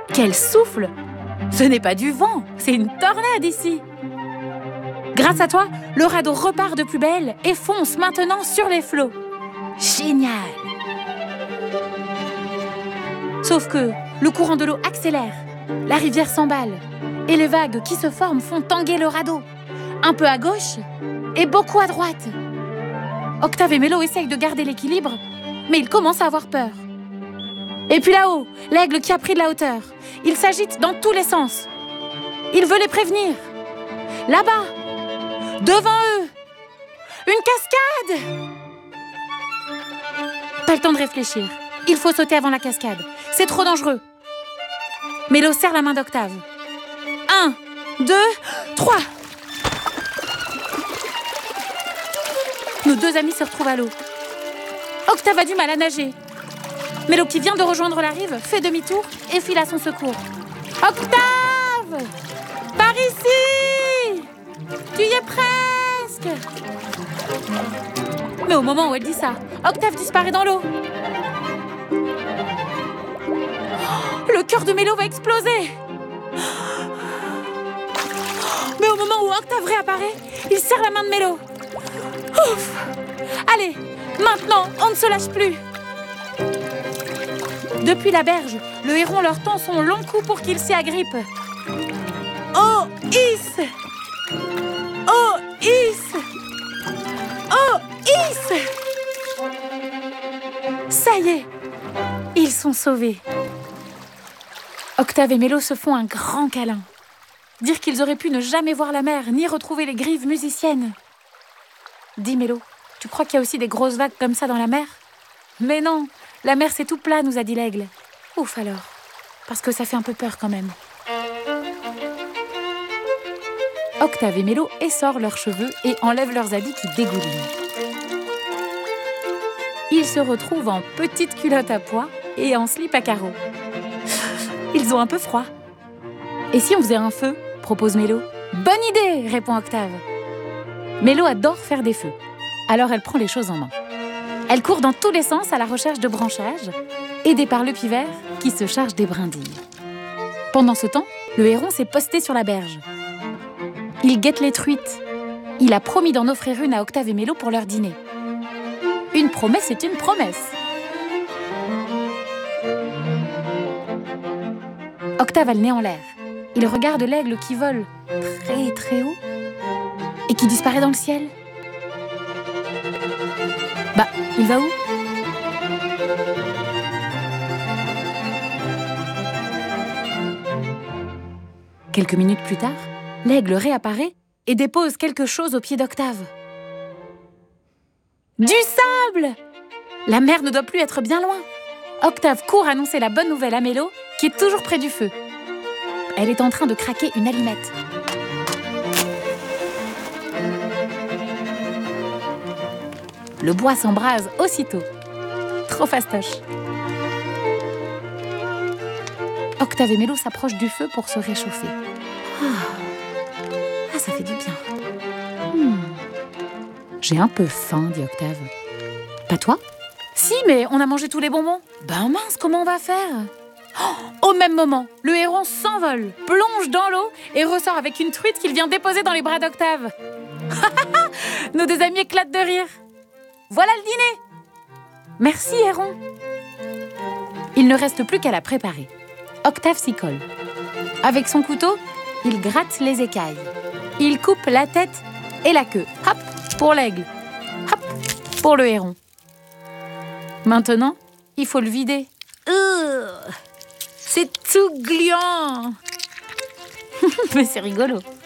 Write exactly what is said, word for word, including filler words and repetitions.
Quel souffle! Ce n'est pas du vent, c'est une tornade ici. Grâce à toi, le radeau repart de plus belle et fonce maintenant sur les flots. Génial! Sauf que le courant de l'eau accélère, la rivière s'emballe et les vagues qui se forment font tanguer le radeau. Un peu à gauche et beaucoup à droite. Octave et Mélo essayent de garder l'équilibre, mais ils commencent à avoir peur. Et puis là-haut, l'aigle qui a pris de la hauteur. Il s'agite dans tous les sens. Il veut les prévenir. Là-bas, devant eux, une cascade! Pas le temps de réfléchir. Il faut sauter avant la cascade. C'est trop dangereux. Mélo serre la main d'Octave. Un, deux, trois. Nos deux amis se retrouvent à l'eau. Octave a du mal à nager. Mélo, qui vient de rejoindre la rive, fait demi-tour et file à son secours. Octave! Par ici! Tu y es presque! Mais au moment où elle dit ça, Octave disparaît dans l'eau. Le cœur de Mélo va exploser. Mais au moment où Octave réapparaît, il serre la main de Mélo. Ouf! Allez, maintenant, on ne se lâche plus. Depuis la berge, le héron leur tend son long cou pour qu'ils s'y agrippent. Oh, Is! Oh, Is! Oh, Is! Ça y est, ils sont sauvés. Octave et Mélo se font un grand câlin. Dire qu'ils auraient pu ne jamais voir la mer, ni retrouver les grives musiciennes. Dis Mélo, tu crois qu'il y a aussi des grosses vagues comme ça dans la mer? Mais non, la mer c'est tout plat, nous a dit l'aigle. Ouf alors, parce que ça fait un peu peur quand même. Octave et Mélo essorent leurs cheveux et enlèvent leurs habits qui dégoulinent. Ils se retrouvent en petites culottes à pois et en slip à carreaux. Ils ont un peu froid. Et si on faisait un feu, propose Mélo. Bonne idée, répond Octave. Mélo adore faire des feux, alors elle prend les choses en main. Elle court dans tous les sens à la recherche de branchages, aidée par le pivert qui se charge des brindilles. Pendant ce temps, le héron s'est posté sur la berge. Il guette les truites. Il a promis d'en offrir une à Octave et Mélo pour leur dîner. Une promesse est une promesse. Octave a le nez en l'air. Il regarde l'aigle qui vole très très haut et qui disparaît dans le ciel. Bah, il va où? Quelques minutes plus tard, l'aigle réapparaît et dépose quelque chose au pied d'Octave. Du sable! La mer ne doit plus être bien loin. Octave court annoncer la bonne nouvelle à Mélo, qui est toujours près du feu. Elle est en train de craquer une allumette. Le bois s'embrase aussitôt. Trop fastoche. Octave et Mélo s'approchent du feu pour se réchauffer. Ah, ah ça fait du bien. Hmm. J'ai un peu faim, dit Octave. Pas toi? Si, mais on a mangé tous les bonbons. Ben mince, comment on va faire? Oh, au même moment, le héron s'envole, plonge dans l'eau et ressort avec une truite qu'il vient déposer dans les bras d'Octave. Nos deux amis éclatent de rire. Voilà le dîner. Merci, héron. Il ne reste plus qu'à la préparer. Octave s'y colle. Avec son couteau, il gratte les écailles. Il coupe la tête et la queue. Hop, pour l'aigle. Hop, pour le héron. Maintenant, il faut le vider. Euh, c'est tout gluant. Mais c'est rigolo.